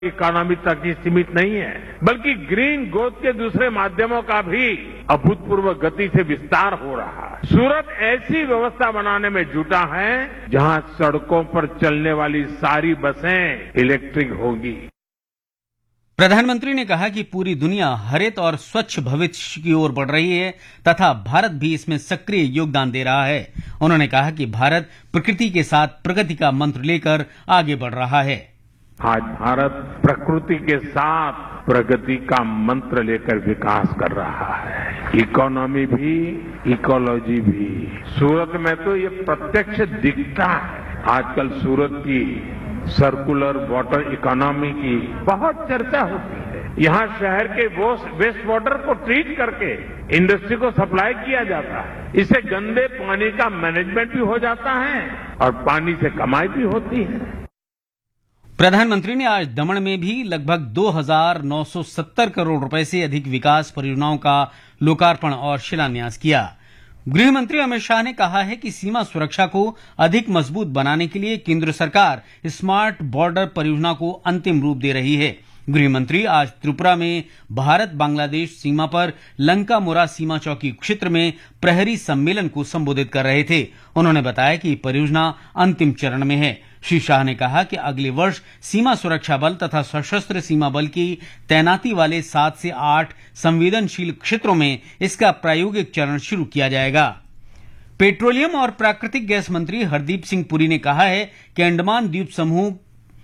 Economy तक ही सीमित नहीं है, बल्कि ग्रीन ग्रोथ के दूसरे माध्यमों का भी अभूतपूर्व गति से विस्तार हो रहा है। सूरत ऐसी व्यवस्था बनाने में जुटा है जहां सड़कों पर चलने वाली सारी बसें इलेक्ट्रिक होंगी। प्रधानमंत्री ने कहा कि पूरी दुनिया हरित और स्वच्छ भविष्य की ओर बढ़ रही है तथा भारत भी इसमें सक्रिय योगदान दे रहा है। उन्होंने कहा कि भारत प्रकृति के साथ प्रगति का मंत्र लेकर आगे बढ़ रहा है। आज भारत प्रकृति के साथ प्रगति का मंत्र लेकर विकास कर रहा है। इकोनॉमी भी, इकोलॉजी भी। सूरत में तो ये प्रत्यक्ष दिखता है। आजकल सूरत की सर्कुलर वाटर इकोनॉमी की बहुत चर्चा होती है। यहाँ शहर के वेस्ट वाटर को ट्रीट करके इंडस्ट्री को सप्लाई किया जाता है। इससे गंदे पानी का मैनेजमेंट भी हो जाता है और पानी से कमाई भी होती है। प्रधानमंत्री ने आज दमन में भी लगभग 2,970 करोड़ रुपए से अधिक विकास परियोजनाओं का लोकार्पण और शिलान्यास किया। गृह मंत्री अमित शाह ने कहा है कि सीमा सुरक्षा को अधिक मजबूत बनाने के लिए केंद्र सरकार स्मार्ट बॉर्डर परियोजना को अंतिम रूप दे रही है। गृह मंत्री आज त्रिपुरा में भारत बांग्लादेश सीमा पर लंका मुरा सीमा चौकी क्षेत्र में प्रहरी सम्मेलन को संबोधित कर रहे थे। उन्होंने बताया कि परियोजना अंतिम चरण में है। श्री शाह ने कहा कि अगले वर्ष सीमा सुरक्षा बल तथा सशस्त्र सीमा बल की तैनाती वाले 7 से 8 संवेदनशील क्षेत्रों में इसका प्रायोगिक चरण शुरू किया जाएगा। पेट्रोलियम और प्राकृतिक गैस मंत्री हरदीप सिंह पुरी ने कहा है कि अंडमान द्वीप समूह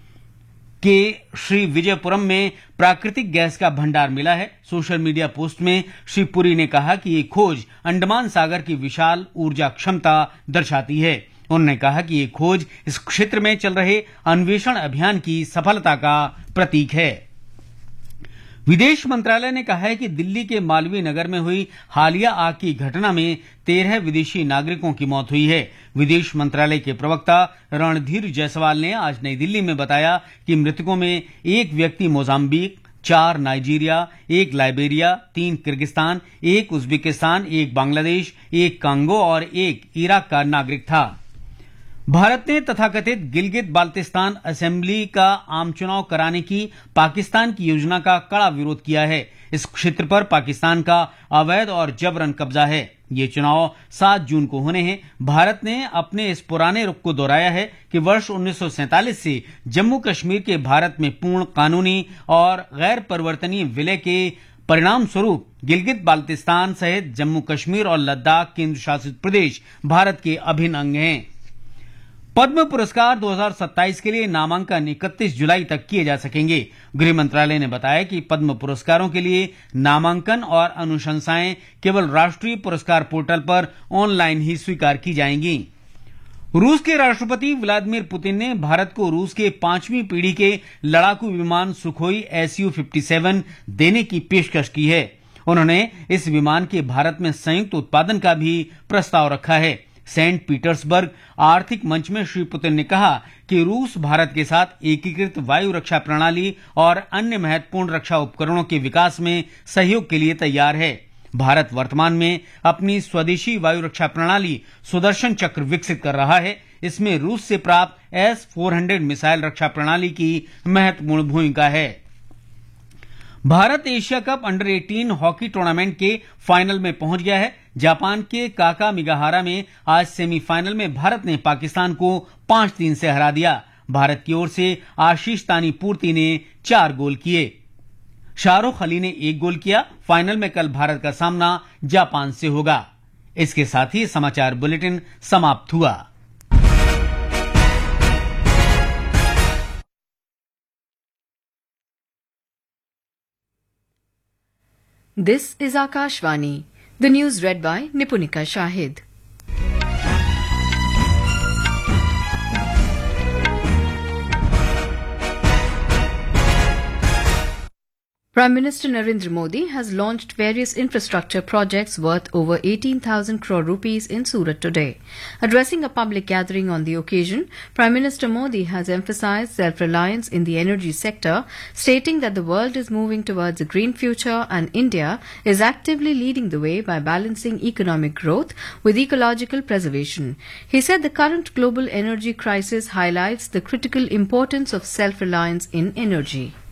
के श्री विजयपुरम में प्राकृतिक गैस का भंडार मिला है। सोशल मीडिया पोस्ट में श्री पुरी ने कहा कि ये खोज अंडमान सागर की विशाल ऊर्जा क्षमता दर्शाती है। उन्होंने कहा कि ये खोज इस क्षेत्र में चल रहे अन्वेषण अभियान की सफलता का प्रतीक है। विदेश मंत्रालय ने कहा है कि दिल्ली के मालवीय नगर में हुई हालिया आग की घटना में 13 विदेशी नागरिकों की मौत हुई है। विदेश मंत्रालय के प्रवक्ता रणधीर जायसवाल ने आज नई दिल्ली में बताया कि मृतकों में एक व्यक्ति Mozambique, 4 Nigeria, 1 Liberia, 3 Kyrgyzstan, 1 Uzbekistan, 1 Bangladesh, 1 Congo और 1 इराक का नागरिक था। भारत ने तथाकथित गिलगित बाल्तिस्तान असेंबली का आम चुनाव कराने की पाकिस्तान की योजना का कड़ा विरोध किया है। इस क्षेत्र पर पाकिस्तान का अवैध और जबरन कब्जा है। ये चुनाव 7 जून को होने हैं। भारत ने अपने इस पुराने रुख को दोहराया है कि वर्ष 1947 से जम्मू कश्मीर के भारत में पूर्ण कानूनी और गैर परिवर्तनीय विलय के परिणाम स्वरूप गिलगित बाल्तिस्तान सहित जम्मू कश्मीर और लद्दाख केंद्र शासित प्रदेश भारत के अभिन्न अंग हैं। पद्म पुरस्कार 2027 के लिए नामांकन 31 जुलाई तक किए जा सकेंगे। गृह मंत्रालय ने बताया कि पद्म पुरस्कारों के लिए नामांकन और अनुशंसाएं केवल राष्ट्रीय पुरस्कार पोर्टल पर ऑनलाइन ही स्वीकार की जाएंगी। रूस के राष्ट्रपति व्लादिमीर पुतिन ने भारत को रूस के 5वीं पीढ़ी के लड़ाकू विमान सुखोई Su-57 देने की पेशकश की है। उन्होंने इस विमान के भारत में संयुक्त उत्पादन का भी प्रस्ताव रखा है। सेंट पीटर्सबर्ग आर्थिक मंच में श्री पुतिन ने कहा कि रूस भारत के साथ एकीकृत वायु रक्षा प्रणाली और अन्य महत्वपूर्ण रक्षा उपकरणों के विकास में सहयोग के लिए तैयार है। भारत वर्तमान में अपनी स्वदेशी वायु रक्षा प्रणाली सुदर्शन चक्र विकसित कर रहा है। इसमें रूस से प्राप्त S-400 मिसाइल रक्षा प्रणाली की महत्वपूर्ण भूमिका है। Bharat Asia cup under 18 hockey tournament के फाइनल में पहुंच गया है। जापान के काका मिगाहारा में आज सेमीफाइनल में भारत ने पाकिस्तान को 5-3 से हरा दिया। भारत की ओर से आशीष तानी पूर्ति ने 4 गोल किए। शाहरुख अली ने 1 गोल किया। फाइनल में कल भारत का सामना जापान से होगा। इसके साथ ही समाचार बुलेटिन समाप्त हुआ। This is Akashvani. The news read by Nipunika Shahid. Prime Minister Narendra Modi has launched various infrastructure projects worth over 18,000 crore rupees in Surat today. Addressing a public gathering on the occasion, Prime Minister Modi has emphasized self-reliance in the energy sector, stating that the world is moving towards a green future and India is actively leading the way by balancing economic growth with ecological preservation. He said the current global energy crisis highlights the critical importance of self-reliance in energy.